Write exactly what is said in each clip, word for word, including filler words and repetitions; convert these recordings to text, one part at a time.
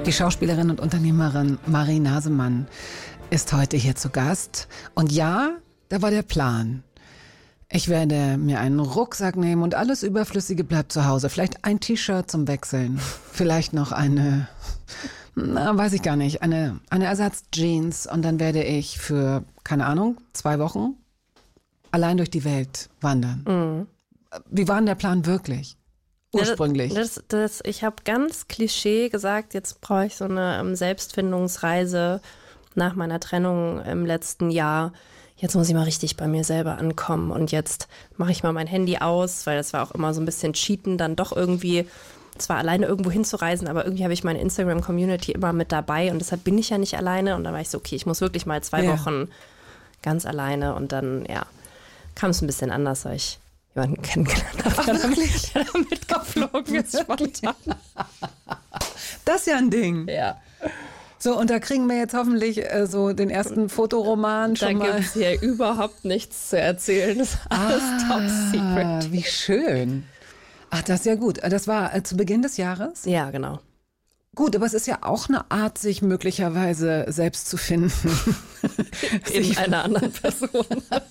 Die Schauspielerin und Unternehmerin Marie Nasemann ist heute hier zu Gast. Und ja, da war der Plan. Ich werde mir einen Rucksack nehmen und alles Überflüssige bleibt zu Hause. Vielleicht ein T-Shirt zum Wechseln. Vielleicht noch eine, na, weiß ich gar nicht, eine, eine Ersatz-Jeans. Und dann werde ich für, keine Ahnung, zwei Wochen allein durch die Welt wandern. Mhm. Wie war denn der Plan wirklich? Ursprünglich. Das, das, das, ich habe ganz Klischee gesagt, jetzt brauche ich so eine um, Selbstfindungsreise nach meiner Trennung im letzten Jahr. Jetzt muss ich mal richtig bei mir selber ankommen und jetzt mache ich mal mein Handy aus, weil das war auch immer so ein bisschen cheaten, dann doch irgendwie zwar alleine irgendwo hinzureisen, aber irgendwie habe ich meine Instagram-Community immer mit dabei und deshalb bin ich ja nicht alleine und dann war ich so, okay, ich muss wirklich mal zwei ja. Wochen ganz alleine und dann, ja, kam es ein bisschen anders, weil ich jemanden kennengelernt habe, der damit, der da mitgeflogen ist spontan. Das ist ja ein Ding. Ja. So, und da kriegen wir jetzt hoffentlich äh, so den ersten Fotoroman schon da mal. Da gibt es hier überhaupt nichts zu erzählen. Das ist alles ah, top secret. Wie schön. Ach, das ist ja gut. Das war äh, zu Beginn des Jahres? Ja, genau. Gut, aber es ist ja auch eine Art, sich möglicherweise selbst zu finden. In einer anderen Person.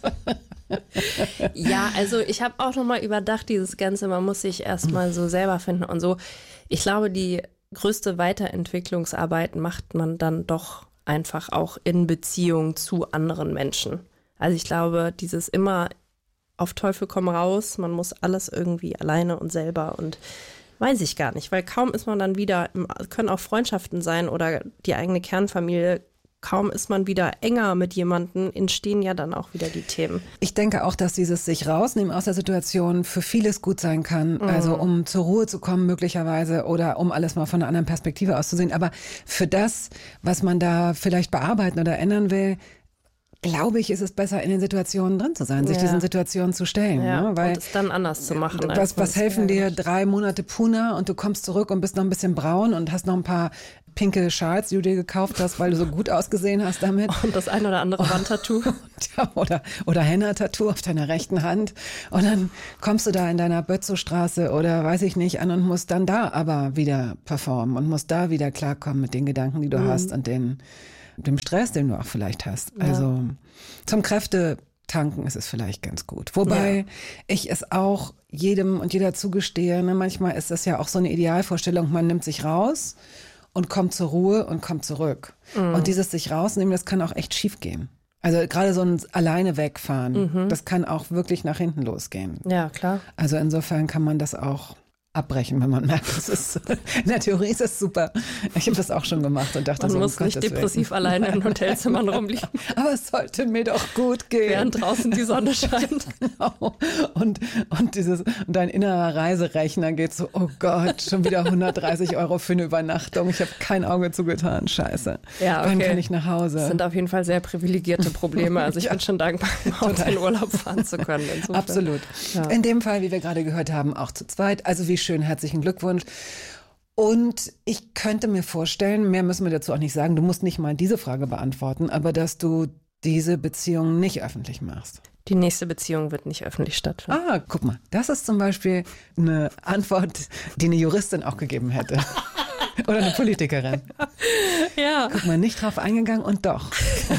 Ja, also ich habe auch nochmal überdacht, dieses Ganze, man muss sich erstmal so selber finden und so. Ich glaube, die größte Weiterentwicklungsarbeit macht man dann doch einfach auch in Beziehung zu anderen Menschen. Also ich glaube, dieses immer auf Teufel komm raus, man muss alles irgendwie alleine und selber und weiß ich gar nicht, weil kaum ist man dann wieder, können auch Freundschaften sein oder die eigene Kernfamilie, kaum ist man wieder enger mit jemandem, entstehen ja dann auch wieder die Themen. Ich denke auch, dass dieses sich rausnehmen aus der Situation für vieles gut sein kann. Mhm. Also um zur Ruhe zu kommen möglicherweise oder um alles mal von einer anderen Perspektive auszusehen. Aber für das, was man da vielleicht bearbeiten oder ändern will, glaube ich, ist es besser, in den Situationen drin zu sein, sich ja. diesen Situationen zu stellen. Ja, ne? Weil, und es dann anders zu machen. Was, was helfen dir drei Monate Puna und du kommst zurück und bist noch ein bisschen braun und hast noch ein paar pinke Schals, die du dir gekauft hast, weil du so gut ausgesehen hast damit. Und das ein oder andere Wandtattoo. Ja, oder oder Henna-Tattoo auf deiner rechten Hand. Und dann kommst du da in deiner Bötzow-Straße oder weiß ich nicht an und musst dann da aber wieder performen und musst da wieder klarkommen mit den Gedanken, die du mhm. hast und den, dem Stress, den du auch vielleicht hast. Ja. Also zum Kräftetanken ist es vielleicht ganz gut. Wobei ja. ich es auch jedem und jeder zugestehe, ne, manchmal ist das ja auch so eine Idealvorstellung, man nimmt sich raus und kommt zur Ruhe und kommt zurück. Mhm. Und dieses sich rausnehmen, das kann auch echt schief gehen. Also gerade so ein alleine wegfahren, mhm. das kann auch wirklich nach hinten losgehen. Ja, klar. Also insofern kann man das auch abbrechen, wenn man merkt, das ist, in der Theorie ist das super. Ich habe das auch schon gemacht und dachte man so, muss um nicht Gottes depressiv Willen. alleine in Hotelzimmern rumliegen. Aber es sollte mir doch gut gehen. Während draußen die Sonne scheint. Genau. Und, und, dieses, und dein innerer Reiserechner geht so, oh Gott, schon wieder hundertdreißig Euro für eine Übernachtung. Ich habe kein Auge zugetan, scheiße. Ja, okay. Wann kann ich nach Hause? Das sind auf jeden Fall sehr privilegierte Probleme. Also ich ja. bin schon dankbar, überhaupt in Urlaub fahren zu können. Insofern. Absolut. Ja. In dem Fall, wie wir gerade gehört haben, auch zu zweit. Also wie schön, herzlichen Glückwunsch. Und ich könnte mir vorstellen, mehr müssen wir dazu auch nicht sagen, du musst nicht mal diese Frage beantworten, aber dass du diese Beziehung nicht öffentlich machst. Die nächste Beziehung wird nicht öffentlich stattfinden. Ah, guck mal, das ist zum Beispiel eine Antwort, die eine Juristin auch gegeben hätte. Oder eine Politikerin. Ja. Guck mal, nicht drauf eingegangen und doch.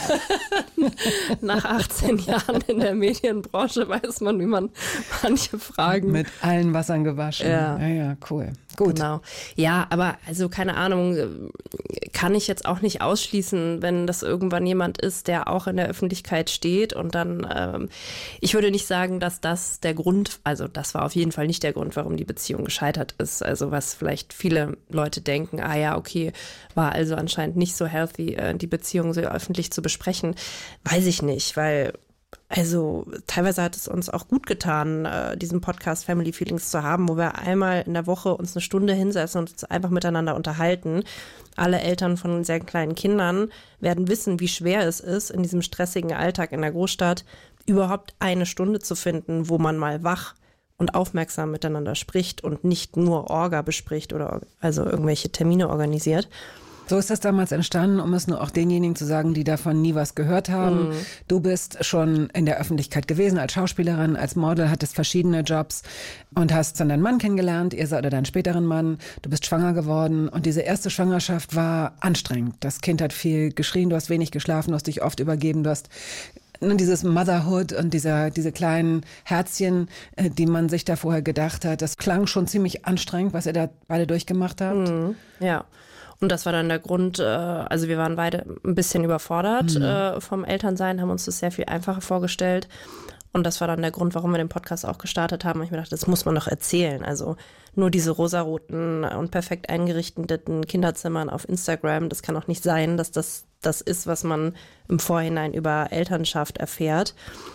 Nach achtzehn Jahren in der Medienbranche weiß man, wie man manche Fragen... Mit allen Wassern gewaschen. Ja, ja, ja, cool. Gut. Genau. Ja, aber also keine Ahnung, kann ich jetzt auch nicht ausschließen, wenn das irgendwann jemand ist, der auch in der Öffentlichkeit steht und dann, ähm, ich würde nicht sagen, dass das der Grund, also das war auf jeden Fall nicht der Grund, warum die Beziehung gescheitert ist. Also was vielleicht viele Leute denken, ah ja, okay, war also anscheinend nicht so healthy, äh, die Beziehung so öffentlich zu besprechen, weiß ich nicht, weil also teilweise hat es uns auch gut getan, äh, diesen Podcast Family Feelings zu haben, wo wir einmal in der Woche uns eine Stunde hinsetzen und uns einfach miteinander unterhalten. Alle Eltern von sehr kleinen Kindern werden wissen, wie schwer es ist, in diesem stressigen Alltag in der Großstadt überhaupt eine Stunde zu finden, wo man mal wach und aufmerksam miteinander spricht und nicht nur Orga bespricht oder also irgendwelche Termine organisiert. So ist das damals entstanden, um es nur auch denjenigen zu sagen, die davon nie was gehört haben. Mhm. Du bist schon in der Öffentlichkeit gewesen als Schauspielerin, als Model, hattest verschiedene Jobs und hast dann deinen Mann kennengelernt, ihr seid oder deinen späteren Mann. Du bist schwanger geworden und diese erste Schwangerschaft war anstrengend. Das Kind hat viel geschrien, du hast wenig geschlafen, du hast dich oft übergeben, du hast dieses Motherhood und dieser, diese kleinen Herzchen, die man sich da vorher gedacht hat, das klang schon ziemlich anstrengend, was ihr da beide durchgemacht habt. Mhm. Ja. Und das war dann der Grund, also wir waren beide ein bisschen überfordert mhm. vom Elternsein, haben uns das sehr viel einfacher vorgestellt. Und das war dann der Grund, warum wir den Podcast auch gestartet haben. Und ich mir dachte, das muss man doch erzählen. Also nur diese rosaroten und perfekt eingerichteten Kinderzimmern auf Instagram, das kann auch nicht sein, dass das das ist, was man im Vorhinein über Elternschaft erfährt.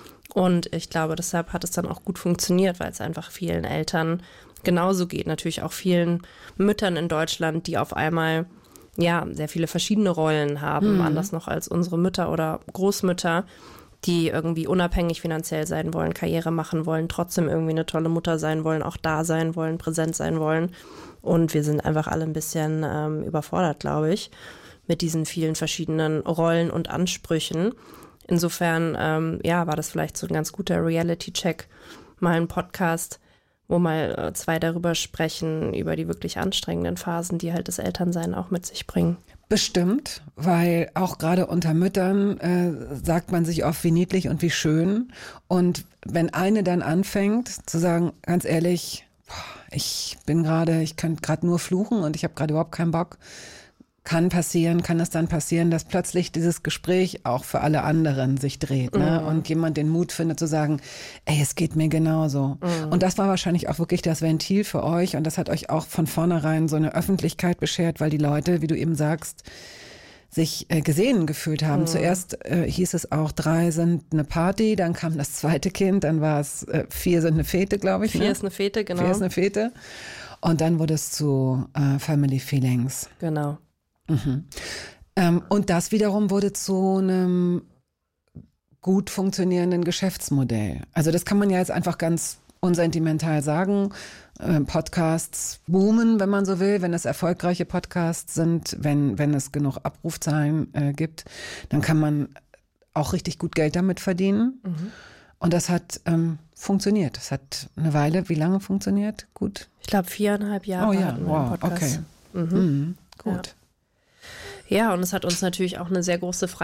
Und ich glaube, deshalb hat es dann auch gut funktioniert, weil es einfach vielen Eltern genauso geht. Natürlich auch vielen Müttern in Deutschland, die auf einmal ja sehr viele verschiedene Rollen haben, mhm. anders noch als unsere Mütter oder Großmütter, die irgendwie unabhängig finanziell sein wollen, Karriere machen wollen, trotzdem irgendwie eine tolle Mutter sein wollen, auch da sein wollen, präsent sein wollen. Und wir sind einfach alle ein bisschen ähm, überfordert, glaube ich, mit diesen vielen verschiedenen Rollen und Ansprüchen. Insofern, ähm, ja, war das vielleicht so ein ganz guter Reality-Check, mal ein Podcast, wo mal zwei darüber sprechen, über die wirklich anstrengenden Phasen, die halt das Elternsein auch mit sich bringen. Bestimmt, weil auch gerade unter Müttern äh, sagt man sich oft, wie niedlich und wie schön. Und wenn eine dann anfängt zu sagen, ganz ehrlich, boah, ich bin gerade, ich könnte gerade nur fluchen und ich habe gerade überhaupt keinen Bock, kann passieren, kann es dann passieren, dass plötzlich dieses Gespräch auch für alle anderen sich dreht, ne? Mhm. Und jemand den Mut findet zu sagen, ey, es geht mir genauso. Mhm. Und das war wahrscheinlich auch wirklich das Ventil für euch und das hat euch auch von vornherein so eine Öffentlichkeit beschert, weil die Leute, wie du eben sagst, sich äh, gesehen gefühlt haben. Mhm. Zuerst äh, hieß es auch, drei sind eine Party, dann kam das zweite Kind, dann war es äh, vier sind eine Fete, glaube ich. Vier ne? ist eine Fete, genau. Vier ist eine Fete. Und dann wurde es zu äh, Family Feelings. Genau. Mhm. Ähm, und das wiederum wurde zu einem gut funktionierenden Geschäftsmodell. Also das kann man ja jetzt einfach ganz unsentimental sagen. Äh, Podcasts boomen, wenn man so will, wenn es erfolgreiche Podcasts sind, wenn, wenn es genug Abrufzahlen äh, gibt, dann kann man auch richtig gut Geld damit verdienen. Mhm. Und das hat ähm, funktioniert. Das hat eine Weile, wie lange funktioniert? Gut. Ich glaube viereinhalb Jahre. Oh ja, wow, okay. Mhm. Mhm. Gut. Ja. Ja, und es hat uns natürlich auch eine sehr große Freiheit